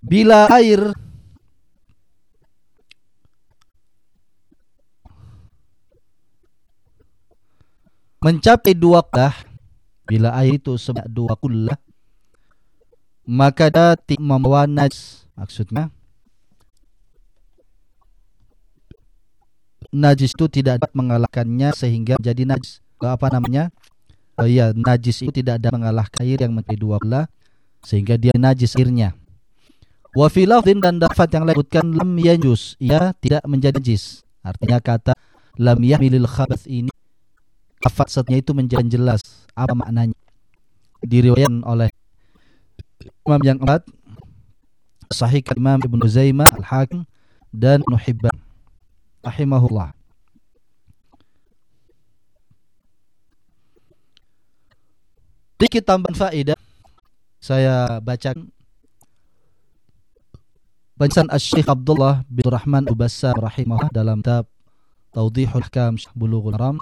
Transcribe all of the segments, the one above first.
Bila air mencapai 2 kullah, bila air itu sebanyak 2 kullah, maka dia tidak membawa najis. Maksudnya najis itu tidak dapat mengalahkannya sehingga menjadi najis. Najis itu tidak ada mengalahkan air yang mencapai 2 kullah sehingga dia najis airnya. Wa fi lafdhin, dan lafaz yang lain sebutkan lam yanjus, ia tidak menjadi najis. Artinya kata lam yahmilil khabath ini, lafaz setelahnya itu menjadi jelas apa maknanya. Diriwayatkan oleh Imam yang empat, Sahih Imam Ibnu Zaimah, Al-Hakim, dan Ibnu Hibban rahimahullah. Sedikit tambahan faedah saya bacakan penjelasan Asy-Syaikh Abdullah bin Rahman Ubassam rahimahullah dalam kitab Tawdihul Ahkam Syarh Bulughul Maram.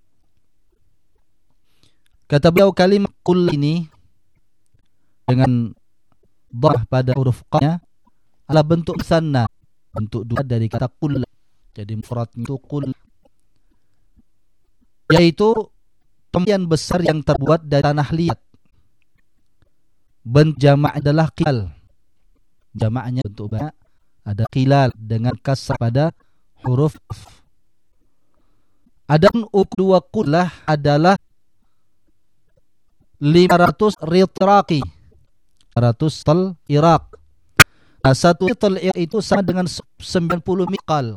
Kata beliau, kalimat kull ini dengan dhamma pada huruf qa-nya adalah bentuk tsanna, bentuk dua dari kata kull. Jadi mufradnya itu kull, yaitu pemberian besar yang terbuat dari tanah liat. Bentuk jamak adalah qilal. Jamaknya bentuk banyak ada qilal dengan kasrah pada huruf. Adapun dua kullah adalah 500 ritraqi, 100 tel Irak. Nah, satu tel Irak itu sama dengan 90 miqal.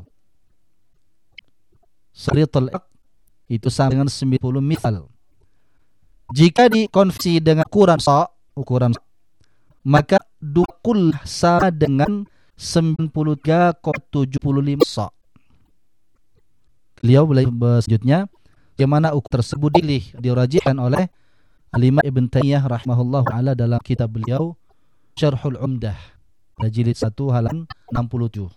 Seritel Irak itu sama dengan 90 miqal. Jika dikonversi dengan ukuran maka 2 kullah sama dengan 93,75 sa. Beliau selanjutnya bagaimana ukuran tersebut dirajihkan oleh Al-Imam Ibn Taimiyah rahimahullahu ta'ala dalam kitab beliau Syarhul Umdah, jilid 1 halaman 67.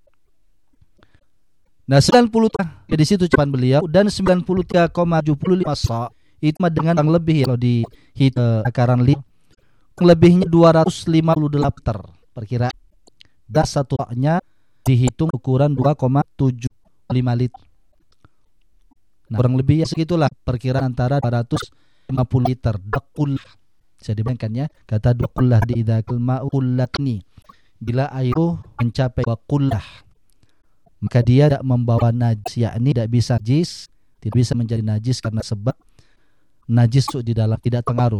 Nah, 90 di situ ucapan beliau, dan 93,75 sa itu dengan yang lebih, kalau di akaran lebihnya 258 perkiraan. Dan satu nya dihitung ukuran 2,75 liter. Nah, kurang lebih ya segitulah perkiraan antara 250 liter. Dakullah. Bisa dibayangkan ya, kata dakullah di idzal ma'u kullatni. Bila air mencapai 2 kullah, maka dia tidak membawa najis, yakni tidak bisa najis, tidak bisa menjadi najis karena sebab najis di dalam tidak pengaruh.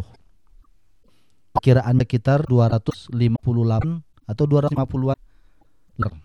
Kiraannya sekitar 258 atau 250-an.